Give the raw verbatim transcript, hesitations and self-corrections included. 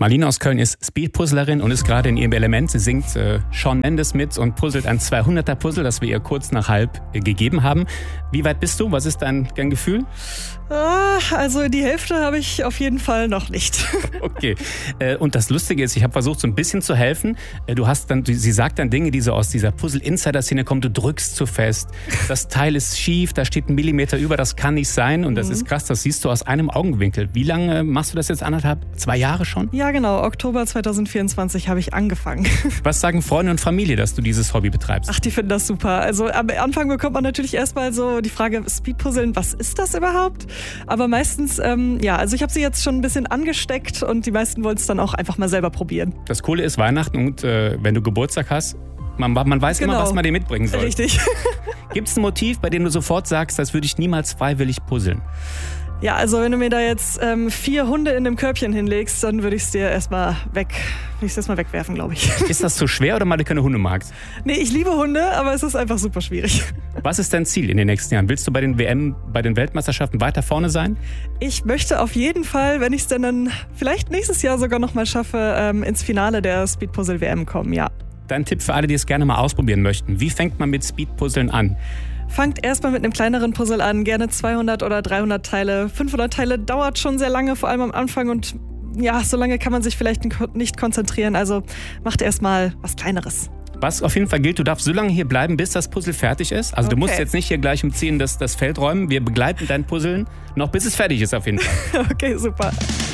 Marlene aus Köln ist Speedpuzzlerin und ist gerade in ihrem Element. Sie singt äh, Shawn Mendes mit und puzzelt ein zweihunderter Puzzle, das wir ihr kurz nach halb äh, gegeben haben. Wie weit bist du? Was ist dein, dein Gefühl? Ah, also die Hälfte habe ich auf jeden Fall noch nicht. Okay. Äh, und das Lustige ist, ich habe versucht, so ein bisschen zu helfen. Äh, du hast dann, sie sagt dann Dinge, die so aus dieser Puzzle-Insider-Szene kommen. Du drückst zu fest. Das Teil ist schief, da steht ein Millimeter über. Das kann nicht sein. Und das Mhm. ist krass, das siehst du aus einem Augenwinkel. Wie lange machst du das jetzt? Anderthalb, zwei Jahre schon? Ja, genau. Oktober zweitausendvierundzwanzig habe ich angefangen. Was sagen Freunde und Familie, dass du dieses Hobby betreibst? Ach, die finden das super. Also am Anfang bekommt man natürlich erstmal so die Frage, Speedpuzzeln, was ist das überhaupt? Aber meistens, ähm, ja, also ich habe sie jetzt schon ein bisschen angesteckt und die meisten wollen es dann auch einfach mal selber probieren. Das Coole ist Weihnachten und äh, wenn du Geburtstag hast, man, man weiß Genau. immer, was man dir mitbringen soll. Richtig. Gibt es ein Motiv, bei dem du sofort sagst, das würde ich niemals freiwillig puzzeln? Ja, also wenn du mir da jetzt ähm, vier Hunde in einem Körbchen hinlegst, dann würde ich es dir erstmal weg, würde ich es erstmal wegwerfen, glaube ich. Ist das zu schwer oder weil du keine Hunde magst? Nee, ich liebe Hunde, aber es ist einfach super schwierig. Was ist dein Ziel in den nächsten Jahren? Willst du bei den W M, bei den Weltmeisterschaften weiter vorne sein? Ich möchte auf jeden Fall, wenn ich es denn dann vielleicht nächstes Jahr sogar nochmal schaffe, ähm, ins Finale der Speedpuzzle W M kommen, ja. Dein Tipp für alle, die es gerne mal ausprobieren möchten. Wie fängt man mit Speedpuzzeln an? Fangt erstmal mit einem kleineren Puzzle an, gerne zweihundert oder dreihundert Teile. fünfhundert Teile dauert schon sehr lange, vor allem am Anfang und ja, so lange kann man sich vielleicht nicht konzentrieren, also macht erstmal was Kleineres. Was auf jeden Fall gilt, du darfst so lange hier bleiben, bis das Puzzle fertig ist. Also Okay. du musst jetzt nicht hier gleich um zehn das, das Feld räumen. Wir begleiten dein Puzzeln noch bis es fertig ist auf jeden Fall. Okay, super.